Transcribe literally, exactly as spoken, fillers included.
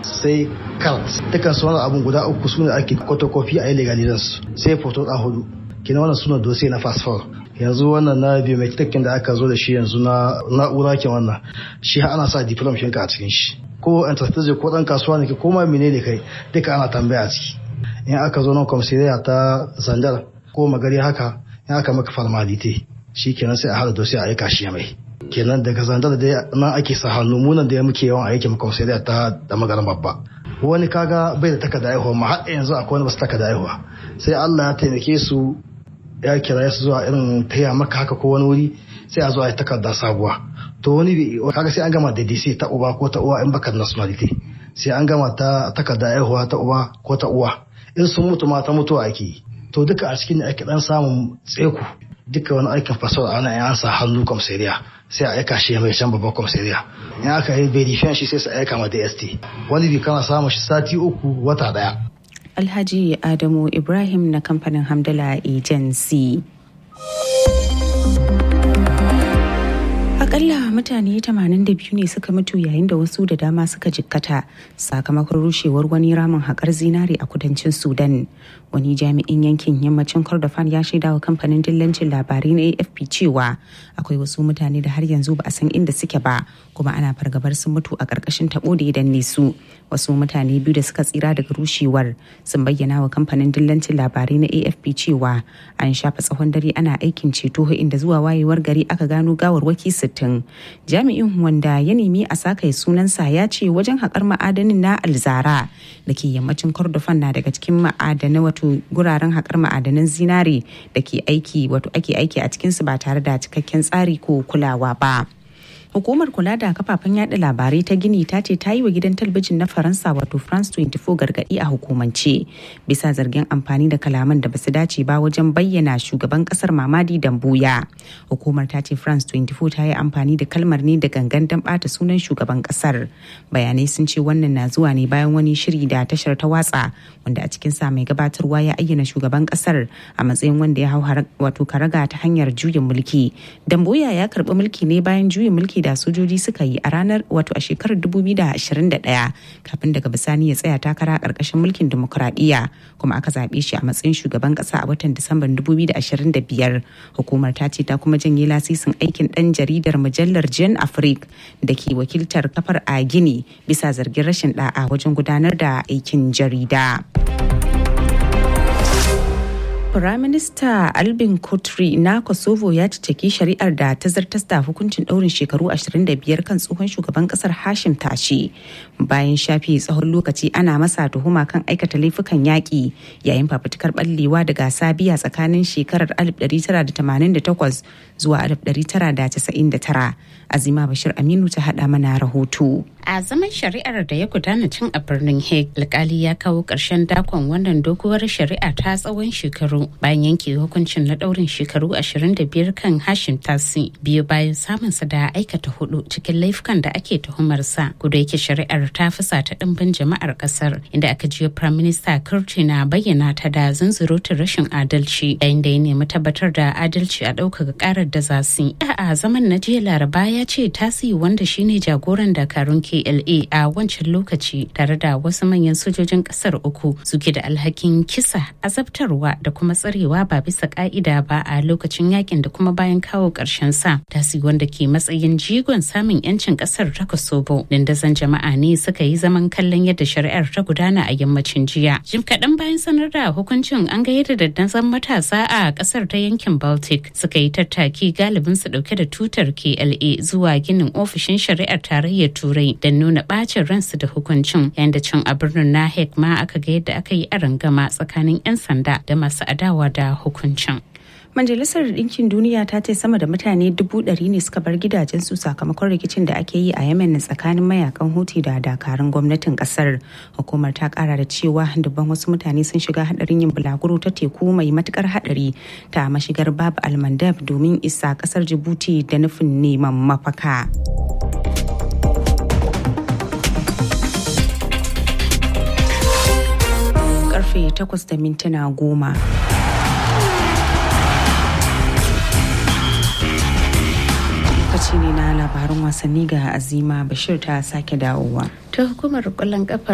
sai card dukkan su wannan abun guda uku sune ake photocopy a legalizan su sai photo da hudu kina wannan suna dossier na passport. Yanzu wannan na biometric da aka zo da shi yanzu na na'ura ke wannan shi ana sa diploma shinka a cikin shi ko entrepreneur ko dan kasuwa ne ko ma menene kai duka ana tambaya a ciki. In aka zo nan commissariat ta Zandar ko magari haka in aka maka formality shikenan sai a hada dossier a aika shi mai kenan daga Zandar da nan ake sa hannu munan da muke yawan aiki mu commissariat ta da magaran babba. Wani kaga bai da takarda aihuwa ma har yanzu akwai wani ba su takarda aihuwa sai Allah ya taimake su ya kira su zuwa irin taya maka haka ko wani wuri sai a zo a yi takarda sabuwa. To wani bi kaga sai an gama da D C ta uba ko ta uwa in baka da nationality sai an gama ta takarda aihuwa ta uba ko ta uwa in sun mutu ma ta mutuwa ake. To duka a cikin ake dan samun tseku duka wani aikin fasawar ana yan sa hannu komisariya sai a aika shi mai can babban komisariya in aka yi verification shi sai su aika ma D S T wani bi kana samun shi sati uku wata daya. Alhaji Adamu Ibrahim na kamfanin Hamdala Agency. Akalla mutane tamanin da biyu ne suka mutu yayin da wasu da dama suka jikkata sakamakon rushewar wani ramin haƙar zinare a kudancin Sudan. Wani jami'in yankin yammacin Kordofan ya shaida wa kamfanin dillancin labarai na A F P cewa akwai wasu mutane da har yanzu ba a san inda suke ba kuma ana fargabar sun mutu a ƙarƙashin taɓo da ya danne su. Wasu mutane biyu da suka tsira daga rushewar sun bayyana wa kamfanin dillancin labarai na A F P cewa an shafa tsawon dare ana aikin ceto inda zuwa wayewar gari aka gano gawarwaki sittin. Jami'in wanda ya nemi a sakaye sunansa ya ce wajen haƙar ma'adanin na Alzara da ke yammacin Kordofan na daga cikin ma'adanai wato guraren haƙar ma'adanan zinare da ke aiki wato ake aiki a cikinsu ba tare da cikakken tsari ko kulawa ba. Hukumar kula da kafafen yada labarai ta Gini ta ce ta yi wa gidan talabijin na Faransa wato France twenty-four gargadi a hukumance bisa zargin amfani da kalaman da basu dace ba wajen bayyana shugaban kasar Mamadi Dambuya. Hukumar ta ce France twenty-four ta yi amfani da kalmar ne da gangan don bata sunan shugaban kasar. Bayanai sun ce wannan na zuwa ne bayan wani shiri da tashar ta watsa wanda a cikin sa mai gabatarwa ya ayyana shugaban kasar a matsayin wanda ya hau wato karaga ta hanyar juyin mulki. Dambuya ya karbi mulki ne bayan juyin mulki da sojoji suka yi a ranar wato a shekarar dubu biyu da ashirin da ɗaya kafin daga bisani ya tsaya takara a ƙarƙashin mulkin dimokuraɗiyya kuma aka zaɓe shi a matsayin shugaban ƙasa a watan Disamban dubu biyu da ashirin da biyar. Hukumar ta ce ta kuma janye lasisin aikin ɗan jaridar mujallar Jeune Afrique da ke wakiltar kafar a Gini bisa zargin rashin ɗa'a wajen gudanar da aikin jarida. Firaminista Albin Kotri na Kosovo ya ciceki shari'ar da ta zartas da hukuncin ɗaurin shekaru ashirin da biyar kan tsohon shugaban ƙasar Hashim Tashi bayan shafe tsawon lokaci ana masa tuhuma kan aikata laifukan yaƙi yayin fafutukar ɓallewa daga Sabiya tsakanin shekarar alif ɗari tara da tamanin da takwas zuwa alif ɗari tara da casa'in da tara. Azima Bashir Aminu ta haɗa mana rahoto. A zaman shari'ar da ya gudana cin a birnin Hague, alkali ya kawo ƙarshen dakon wannan doguwar shari'a ta tsawon shekaru bayan yanke hukuncin na ɗaurin shekaru ashirin da biyar kan Hashim Tasi biyu bayan samunsa da aikata hudu cikin laifukan da ake tuhumarsa. Kuda yake shari'ar ta fusata ɗimbin jama'ar ƙasar inda aka jiyo Prime Minister Kurti na bayyana ta da zunzurutun rashin adalci yayin da ya nemi tabbatar da adalci a ɗaukaka ƙarar da za su yi. A zaman na jiya Laraba ya ce Tasi wanda shine jagoran dakarun K L A a wancan lokaci tare da wasu manyan sojojin kasar uku suke da alhakin kisa, azabtarwa da kuma tsarewa ba bisa ka'ida ba a lokacin yakin da kuma bayan kawo karshen sa. Tasi wanda ke matsayin jigon samun yancin kasar ta Kosovo. Dandazon jama'a ne suka yi zaman kallon yadda shari'ar ta gudana a yammacin jiya. Jim kaɗan bayan sanar da hukuncin an ga yadda dandazon matasa a kasar ta yankin Baltic suka yi tattaki galibin su dauke da tutar K L A zuwa ginin ofishin shari'ar tarayyar Turai da nuna bacin ransu da hukuncin, yayin da can a birnin na Hague ma aka ga yadda aka yi arangama tsakanin 'yan sanda da masu adawa da hukuncin. Majalisar Ɗinkin Duniya ta ce sama da mutane dubu ɗari ne suka bar gidajensu sakamakon rikicin da ake yi a Yemen tsakanin mayakan Houthi da dakarun gwamnatin ƙasar. Hukumar ta ƙara da cewa dubban wasu mutane sun shiga haɗarin yin bulaguro ta teku mai matukar haɗari ta mashigar Bab al-Mandab domin isa ƙasar Djibouti da nufin neman mafaka. Karfe takwas da mintuna goma. Lokaci ne na labarin wasanni ga Azima Bashir ta sake dawowa. Ta hukumar kwallon kafa